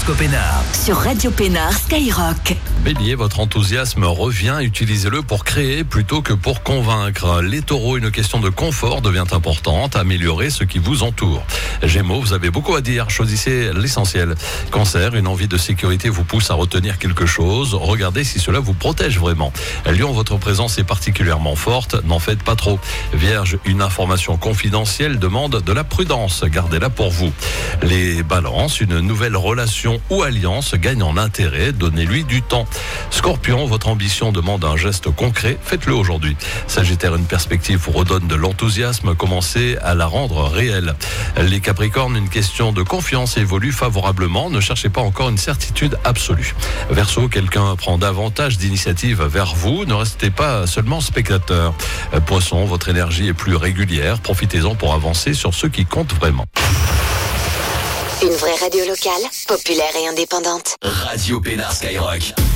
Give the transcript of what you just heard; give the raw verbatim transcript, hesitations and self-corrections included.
l'horoscope Pénard. Sur Radio Pénard Skyrock. Bélier, votre enthousiasme revient, utilisez-le pour créer plutôt que pour convaincre. Les taureaux, une question de confort devient importante, améliorez ce qui vous entoure. Gémeaux, vous avez beaucoup à dire, choisissez l'essentiel. Cancer, une envie de sécurité vous pousse à retenir quelque chose, regardez si cela vous protège vraiment. Lion, votre présence est particulièrement forte, n'en faites pas trop. Vierge, une information confidentielle demande de la prudence, gardez-la pour vous. Les balances, une nouvelle relation ou alliance gagne en intérêt, donnez-lui du temps. Scorpion, votre ambition demande un geste concret, faites-le aujourd'hui. Sagittaire, une perspective vous redonne de l'enthousiasme, commencez à la rendre réelle. Les Capricornes, une question de confiance évolue favorablement, ne cherchez pas encore une certitude absolue. Verseau, quelqu'un prend davantage d'initiative vers vous, ne restez pas seulement spectateur. Poisson, votre énergie est plus régulière, profitez-en pour avancer sur ce qui compte vraiment. Une vraie radio locale, populaire et indépendante. Radio Pénard Skyrock.